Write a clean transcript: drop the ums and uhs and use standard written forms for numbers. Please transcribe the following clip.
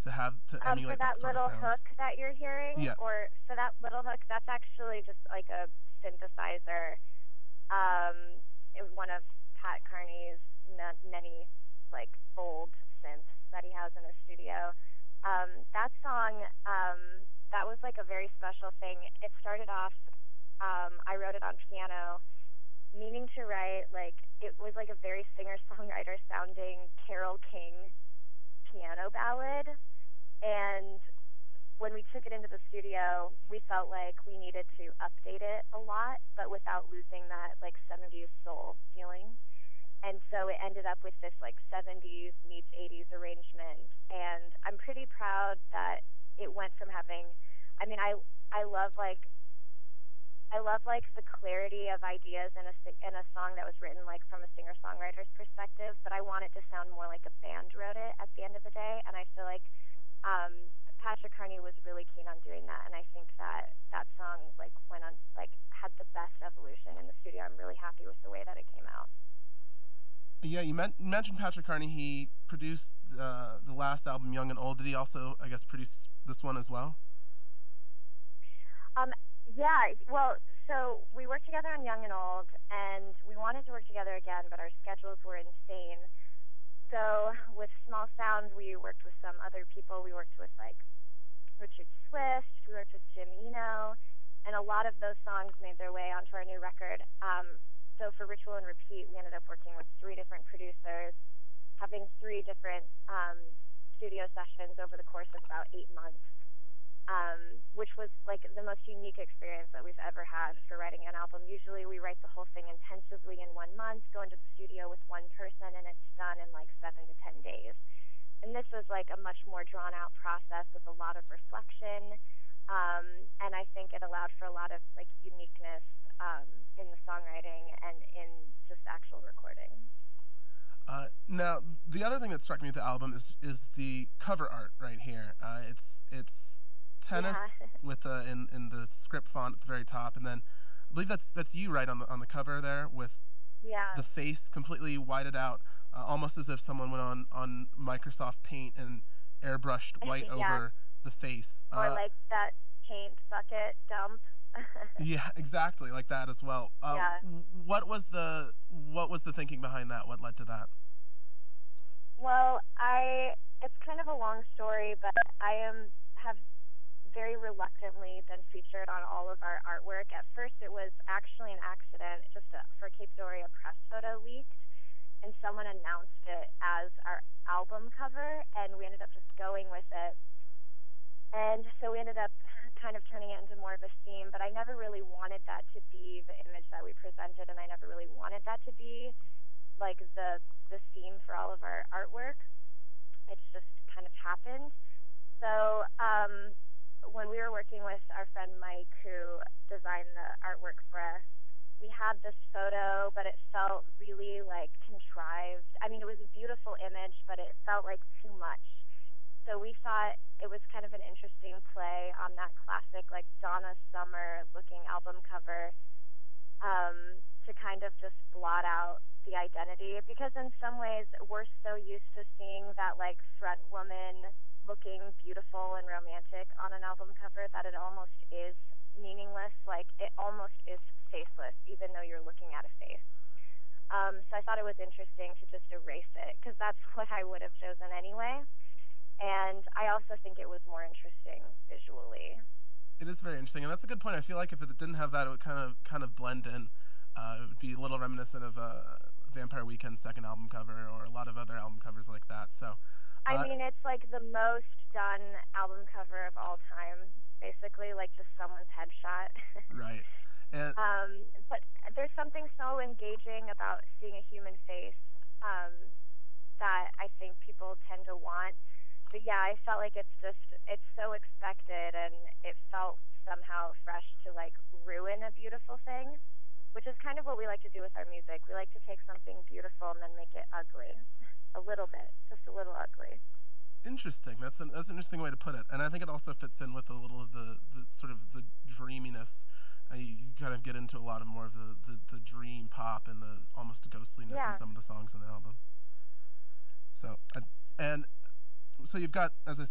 to For emulate that that sort of little sound. hook that you're hearing, Yeah. or for that little hook, that's actually just like a synthesizer. One of Pat Carney's many like old synths that he has in his studio. That song, that was like a very special thing. It started off, I wrote it on piano, meaning to write like it was like a very singer-songwriter sounding Carole King piano ballad. And when we took it into the studio, we felt like we needed to update it a lot, but without losing that like 70s soul feeling. And so it ended up with this like 70s meets 80s arrangement. And I'm pretty proud that it went from having, I mean, I love like the clarity of ideas in a song that was written like from a singer-songwriter's perspective, but I want it to sound more like a band wrote it at the end of the day. And I feel like Patrick Carney was really keen on doing that, and I think that that song like went on like had the best evolution in the studio. I'm really happy with the way that it came out. Yeah, you mentioned Patrick Carney. He produced the last album, Young and Old. Did he also, I guess, produce this one as well? Yeah, well, so we worked together on Young and Old, and we wanted to work together again, but our schedules were insane. So with Small Sound, we worked with some other people. We worked with like Richard Swift, we worked with Jim Eno, and a lot of those songs made their way onto our new record. So for Ritual and Repeat, we ended up working with 3 different producers, having 3 different studio sessions over the course of about 8 months, which was like the most unique experience that we've ever had for writing an album. Usually we write the whole thing intensively in 1 month, go into the studio with one person, and it's done in like 7 to 10 days. And this was like a much more drawn out process with a lot of reflection. And I think it allowed for a lot of like uniqueness in the songwriting and in just actual recording. Now, the other thing that struck me with the album is the cover art right here. It's tennis with in the script font at the very top, and then I believe that's you right on the cover there with the face completely whited out, almost as if someone went on Microsoft Paint and airbrushed white over the face. Or like that paint bucket dump. Yeah, exactly, like that as well. What was the thinking behind that? What led to that? Well, it's kind of a long story, but I have very reluctantly been featured on all of our artwork. At first, it was actually an accident, just for Cape Doria press photo leaked, and someone announced it as our album cover, and we ended up just going with it. And so we ended up kind of turning it into more of a theme, but I never really wanted that to be the image that we presented, and I never really wanted that to be like the theme for all of our artwork. It's just kind of happened. So when we were working with our friend Mike, who designed the artwork for us, we had this photo, but it felt really like contrived. I mean, it was a beautiful image, but it felt like too much. So we thought it was kind of an interesting play on that classic like Donna Summer looking album cover, to kind of just blot out the identity, because in some ways we're so used to seeing that like front woman looking beautiful and romantic on an album cover that it almost is meaningless. Like it almost is faceless, even though you're looking at a face. So I thought it was interesting to just erase it, because that's what I would have chosen anyway. And I also think it was more interesting visually. It is very interesting, and that's a good point. I feel like if it didn't have that, it would kind of blend in. It would be a little reminiscent of Vampire Weekend's second album cover, or a lot of other album covers like that. So, I mean, it's like the most done album cover of all time, basically, like just someone's headshot. Right. And but there's something so engaging about seeing a human face that I think people tend to want. But yeah, I felt like it's so expected, and it felt somehow fresh to like ruin a beautiful thing, which is kind of what we like to do with our music. We like to take something beautiful and then make it ugly, a little bit, just a little ugly. Interesting. That's an interesting way to put it, and I think it also fits in with a little of the sort of the dreaminess. You kind of get into a lot of more of the dream pop and the almost ghostliness in some of the songs on the album. So you've got, as I